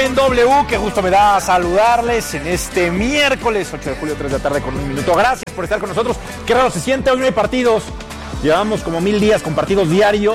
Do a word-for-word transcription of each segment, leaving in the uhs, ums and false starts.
en W, qué gusto me da saludarles en este miércoles ocho de julio, tres de la tarde con un minuto. Gracias por estar con nosotros. Qué raro se siente, hoy no hay partidos. Llevamos como mil días con partidos diario.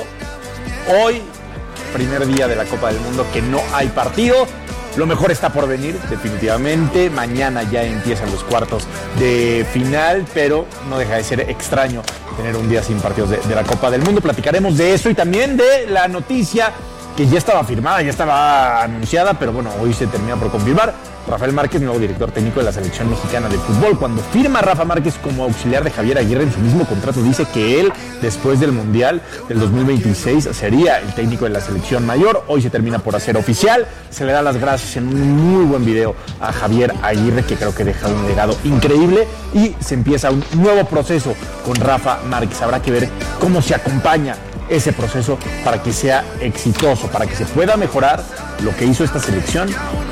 Hoy, primer día de la Copa del Mundo que no hay partido. Lo mejor está por venir, definitivamente. Mañana ya empiezan los cuartos de final, pero no deja de ser extraño tener un día sin partidos de, de la Copa del Mundo. Platicaremos de eso y también de la noticia que ya estaba firmada, ya estaba anunciada, pero bueno, hoy se termina por confirmar. Rafael Márquez, nuevo director técnico de la selección mexicana de fútbol. Cuando firma Rafa Márquez como auxiliar de Javier Aguirre, en su mismo contrato dice que él, después del Mundial del dos mil veintiséis, sería el técnico de la selección mayor. Hoy se termina por hacer oficial. Se le da las gracias en un muy buen video a Javier Aguirre, que creo que deja un legado increíble, y se empieza un nuevo proceso con Rafa Márquez. Habrá que ver cómo se acompaña ese proceso para que sea exitoso, para que se pueda mejorar lo que hizo esta selección.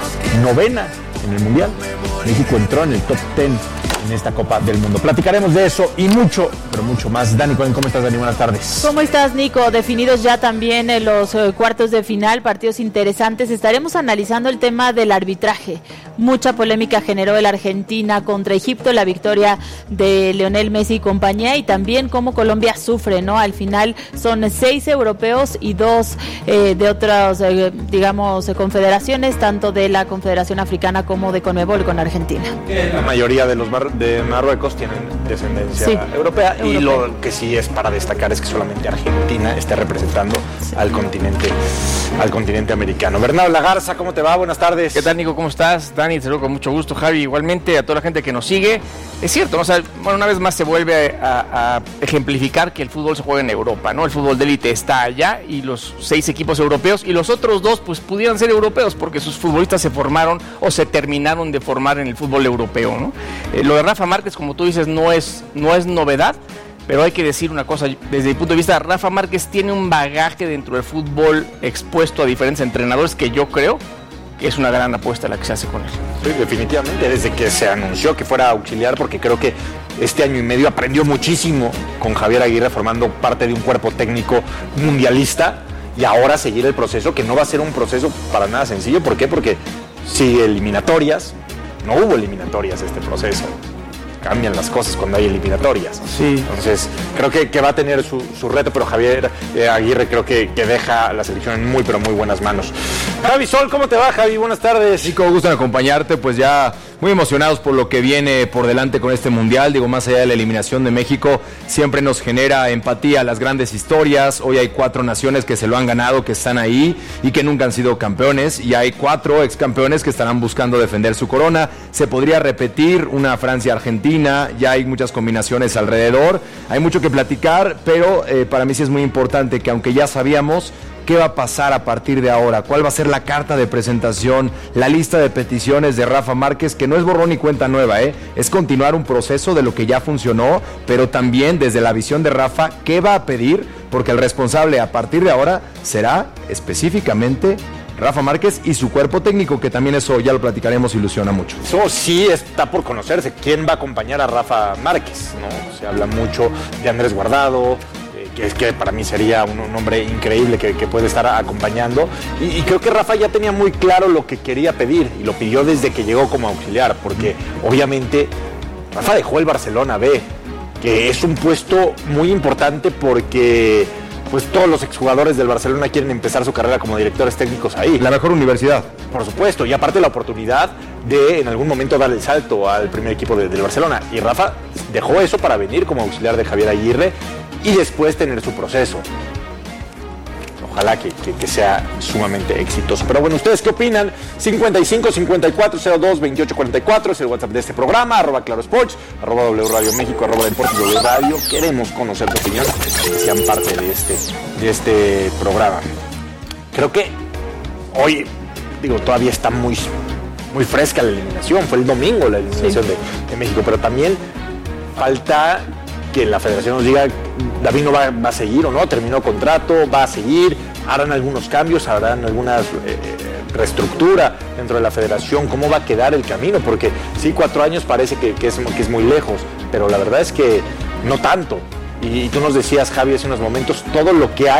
Novena en el Mundial. México entró en el top diez en esta Copa del Mundo. Platicaremos de eso y mucho, pero mucho más. Dani Cohen, ¿cómo estás, Dani? Buenas tardes. ¿Cómo estás, Nico? Definidos ya también eh, los eh, cuartos de final, partidos interesantes. Estaremos analizando el tema del arbitraje. Mucha polémica generó el Argentina contra Egipto, la victoria de Lionel Messi y compañía, y también cómo Colombia sufre, ¿no? Al final son seis europeos y dos eh, de otras, eh, digamos, eh, confederaciones, tanto de la Confederación Africana como de Conmebol con Argentina. La mayoría de los bar- de Marruecos tienen descendencia sí, europea, europea, y lo que sí es para destacar es que solamente Argentina está representando sí. al continente al continente americano. Bernardo Lagarza, ¿cómo te va? Buenas tardes. ¿Qué tal, Nico? ¿Cómo estás? Dani, te saludo con mucho gusto. Javi, igualmente, a toda la gente que nos sigue. Es cierto, ¿no? O sea, bueno, una vez más se vuelve a, a ejemplificar que el fútbol se juega en Europa, ¿no? El fútbol de élite está allá y los seis equipos europeos y los otros dos pues pudieran ser europeos porque sus futbolistas se formaron o se terminaron de formar en el fútbol europeo, ¿no? Eh, lo de Rafa Márquez, como tú dices, no es, no es novedad, pero hay que decir una cosa, desde mi punto de vista, Rafa Márquez tiene un bagaje dentro del fútbol expuesto a diferentes entrenadores que yo creo que es una gran apuesta la que se hace con él. Sí, definitivamente, desde que se anunció que fuera auxiliar, porque creo que este año y medio aprendió muchísimo con Javier Aguirre formando parte de un cuerpo técnico mundialista, y ahora seguir el proceso, que no va a ser un proceso para nada sencillo. ¿Por qué? Porque sigue eliminatorias, no hubo eliminatorias este proceso. Cambian las cosas cuando hay eliminatorias. Sí. Entonces, creo que, que va a tener su, su reto, pero Javier eh, Aguirre creo que, que deja a la selección en muy, pero muy buenas manos. Javi Sol, ¿cómo te va, Javi? Buenas tardes. Nico, gusto en acompañarte, pues ya muy emocionados por lo que viene por delante con este Mundial. Digo, más allá de la eliminación de México, siempre nos genera empatía las grandes historias. Hoy hay cuatro naciones que se lo han ganado, que están ahí y que nunca han sido campeones, y hay cuatro ex campeones que estarán buscando defender su corona. Se podría repetir una Francia-Argentina. Ya hay muchas combinaciones alrededor, hay mucho que platicar, pero eh, para mí sí es muy importante que, aunque ya sabíamos qué va a pasar a partir de ahora, cuál va a ser la carta de presentación, la lista de peticiones de Rafa Márquez, que no es borrón ni cuenta nueva, ¿eh? Es continuar un proceso de lo que ya funcionó, pero también desde la visión de Rafa, qué va a pedir, porque el responsable a partir de ahora será específicamente Rafa Márquez y su cuerpo técnico, que también eso ya lo platicaremos, ilusiona mucho. Eso sí está por conocerse, quién va a acompañar a Rafa Márquez, ¿no? Se habla mucho de Andrés Guardado, eh, que es que para mí sería un, un hombre increíble que, que puede estar acompañando, y, y creo que Rafa ya tenía muy claro lo que quería pedir, y lo pidió desde que llegó como auxiliar, porque obviamente Rafa dejó el Barcelona B, que es un puesto muy importante porque pues todos los exjugadores del Barcelona quieren empezar su carrera como directores técnicos ahí. La mejor universidad. Por supuesto, y aparte la oportunidad de en algún momento dar el salto al primer equipo de, del Barcelona. Y Rafa dejó eso para venir como auxiliar de Javier Aguirre y después tener su proceso. Ojalá que, que, que sea sumamente exitoso. Pero bueno, ¿ustedes qué opinan? cincuenta y cinco, cincuenta y cuatro, cero dos, veintiocho cuarenta y cuatro es el WhatsApp de este programa, arroba Claro Sports, arroba W Radio México, arroba Deportes W Radio. Queremos conocer tu opinión, que sean parte de este, de este programa. Creo que hoy, digo, todavía está muy, muy fresca la eliminación. Fue el domingo la eliminación sí. de, de México, pero también falta que la federación nos diga, David no va, va a seguir o no, terminó contrato, va a seguir, harán algunos cambios, harán alguna eh, reestructura dentro de la federación, cómo va a quedar el camino, porque sí, cuatro años parece que, que, es, que es muy lejos, pero la verdad es que no tanto. Y, y tú nos decías, Javi, hace unos momentos, todo lo que hay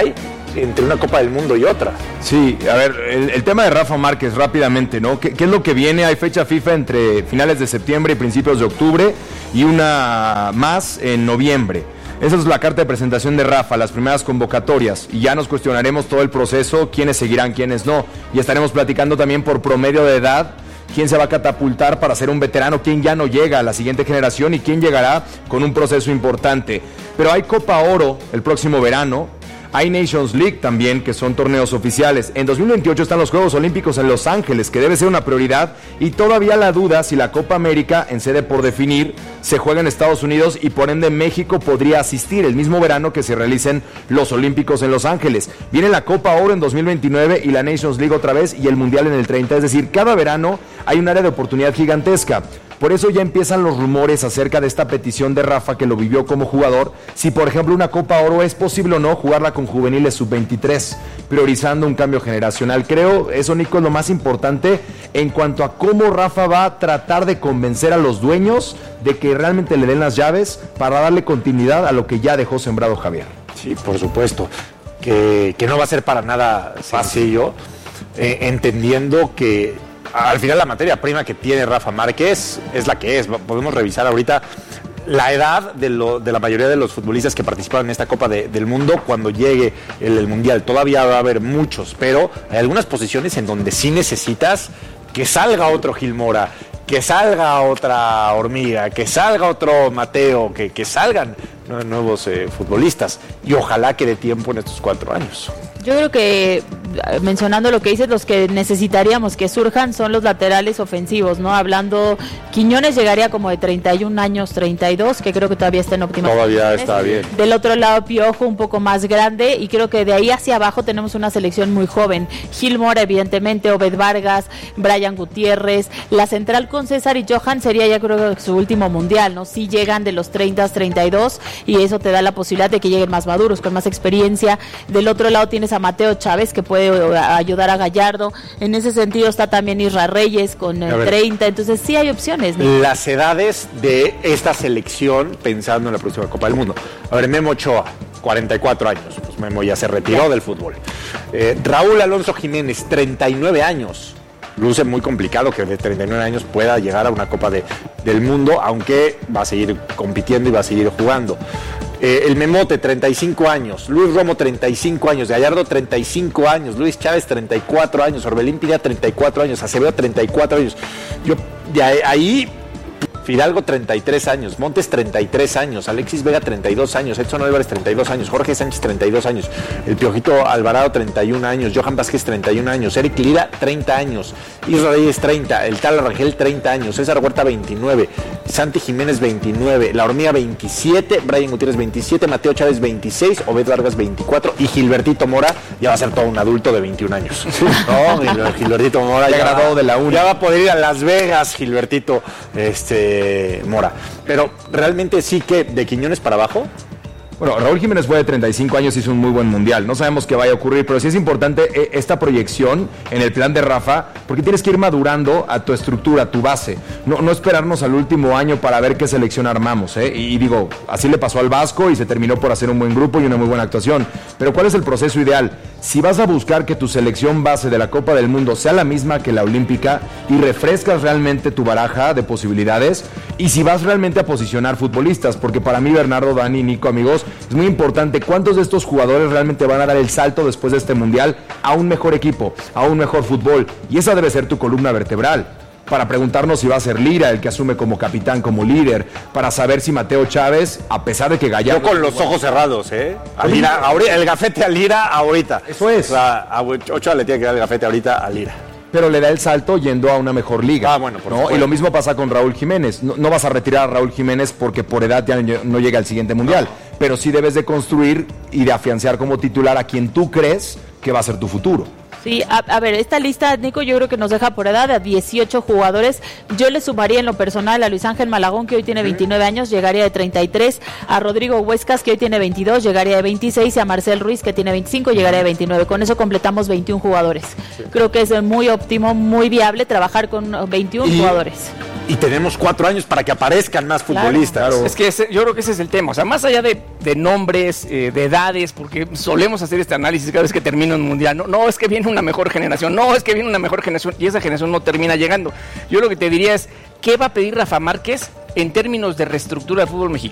entre una Copa del Mundo y otra. Sí, a ver, el, el tema de Rafa Márquez rápidamente, ¿no? ¿Qué, ¿Qué es lo que viene? Hay fecha FIFA entre finales de septiembre y principios de octubre y una más en noviembre. Esa es la carta de presentación de Rafa, las primeras convocatorias, y ya nos cuestionaremos todo el proceso, quiénes seguirán, quiénes no, y estaremos platicando también por promedio de edad, quién se va a catapultar para ser un veterano, quién ya no llega a la siguiente generación y quién llegará con un proceso importante. Pero hay Copa Oro el próximo verano, hay Nations League también, que son torneos oficiales. En dos mil veintiocho están los Juegos Olímpicos en Los Ángeles, que debe ser una prioridad, y todavía la duda si la Copa América, en sede por definir, se juega en Estados Unidos y por ende México podría asistir el mismo verano que se realicen los Olímpicos en Los Ángeles. Viene la Copa Oro en dos mil veintinueve y la Nations League otra vez y el Mundial en el treinta, es decir, cada verano hay un área de oportunidad gigantesca. Por eso ya empiezan los rumores acerca de esta petición de Rafa, que lo vivió como jugador, si por ejemplo una Copa Oro es posible o no jugarla con juveniles sub veintitrés, priorizando un cambio generacional. Creo eso, Nico, es lo más importante en cuanto a cómo Rafa va a tratar de convencer a los dueños de que realmente le den las llaves para darle continuidad a lo que ya dejó sembrado Javier. Sí, por supuesto, que, que no va a ser para nada sencillo, eh, entendiendo que al final la materia prima que tiene Rafa Márquez es la que es. Podemos revisar ahorita la edad de, lo, de la mayoría de los futbolistas que participaron en esta Copa de, del Mundo cuando llegue el, el Mundial. Todavía va a haber muchos, pero hay algunas posiciones en donde sí necesitas que salga otro Gil Mora, que salga otra Hormiga, que salga otro Mateo, que, que salgan nuevos eh, futbolistas, y ojalá que dé tiempo en estos cuatro años. Yo creo que, mencionando lo que dices, los que necesitaríamos que surjan son los laterales ofensivos, ¿no? Hablando, Quiñones llegaría como de treinta y un años, treinta y dos, que creo que todavía está en óptima. Todavía está bien. Del otro lado, Piojo, un poco más grande, y creo que de ahí hacia abajo tenemos una selección muy joven. Gil Mora, evidentemente, Obed Vargas, Brian Gutiérrez, la central con César y Johan sería ya creo que su último mundial, ¿no? Sí llegan de los treinta, treinta y dos, y eso te da la posibilidad de que lleguen más maduros, con más experiencia. Del otro lado tienes a Mateo Chávez, que puede ayudar a Gallardo. En ese sentido está también Isra Reyes con el treinta, entonces sí hay opciones, ¿no? Las edades de esta selección pensando en la próxima Copa del Mundo. A ver, Memo Ochoa, cuarenta y cuatro años, pues Memo ya se retiró ya del fútbol. Eh, Raúl Alonso Jiménez, treinta y nueve años. Luce muy complicado que de treinta y nueve años pueda llegar a una Copa de, del Mundo, aunque va a seguir compitiendo y va a seguir jugando. Eh, el Memote, treinta y cinco años, Luis Romo, treinta y cinco años, Gallardo, treinta y cinco años, Luis Chávez, treinta y cuatro años, Orbelín Pineda, treinta y cuatro años, Acevedo, treinta y cuatro años. Yo, de ahí, Fidalgo, treinta y tres años, Montes, treinta y tres años, Alexis Vega, treinta y dos años, Edson Álvarez, treinta y dos años, Jorge Sánchez, treinta y dos años, el Piojito Alvarado, treinta y un años, Johan Vázquez, treinta y un años, Eric Lira, treinta años, Isra Reyes, treinta, el Tal Rangel, treinta años, César Huerta, veintinueve, Santi Jiménez, veintinueve, La Hormiga, veintisiete, Brian Gutiérrez, veintisiete, Mateo Chávez, veintiséis, Obed Vargas, veinticuatro, y Gilbertito Mora ya va a ser todo un adulto de veintiún años. No, Gilbertito Mora ya, ya graduado de la U N A. Ya va a poder ir a Las Vegas, Gilbertito este, Mora. Pero realmente sí que de Quiñones para abajo. Bueno, Raúl Jiménez fue de treinta y cinco años, hizo un muy buen mundial. No sabemos qué vaya a ocurrir, pero sí es importante esta proyección en el plan de Rafa, porque tienes que ir madurando a tu estructura, a tu base. No, no esperarnos al último año para ver qué selección armamos, ¿eh? Y, y digo, así le pasó al Vasco y se terminó por hacer un buen grupo y una muy buena actuación. Pero ¿cuál es el proceso ideal? Si vas a buscar que tu selección base de la Copa del Mundo sea la misma que la olímpica y refrescas realmente tu baraja de posibilidades, y si vas realmente a posicionar futbolistas, porque para mí, Bernardo, Dani, Nico, amigos, es muy importante cuántos de estos jugadores realmente van a dar el salto después de este mundial a un mejor equipo, a un mejor fútbol, y esa debe ser tu columna vertebral, para preguntarnos si va a ser Lira el que asume como capitán, como líder, para saber si Mateo Chávez, a pesar de que Gallardo... Yo con los ojos cerrados, ¿eh? A Lira, ahorita, el gafete a Lira ahorita. Eso es. O sea, a Ochoa le tiene que dar el gafete ahorita a Lira. Pero le da el salto yendo a una mejor liga. Ah, bueno, por ¿no? supuesto. Y lo mismo pasa con Raúl Jiménez. No, no vas a retirar a Raúl Jiménez porque por edad ya no llega al siguiente mundial. No. Pero sí debes de construir y de afianzar como titular a quien tú crees que va a ser tu futuro. Sí, a, a ver, esta lista, Nico, yo creo que nos deja por edad a dieciocho jugadores. Yo le sumaría en lo personal a Luis Ángel Malagón, que hoy tiene veintinueve años, llegaría de treinta y tres, a Rodrigo Huescas, que hoy tiene veintidós, llegaría de veintiséis, y a Marcel Ruiz, que tiene veinticinco, llegaría de veintinueve. Con eso completamos veintiún jugadores. Sí. Creo que es muy óptimo, muy viable trabajar con veintiún y, jugadores. y tenemos cuatro años para que aparezcan más futbolistas. Claro. Es que ese, yo creo que ese es el tema. O sea, más allá de, de nombres, eh, de edades, porque solemos hacer este análisis cada vez que termina un mundial. No, no, es que viene una mejor generación. No, es que viene una mejor generación. Y esa generación no termina llegando. Yo lo que te diría es, ¿qué va a pedir Rafa Márquez en términos de reestructura del fútbol mexicano?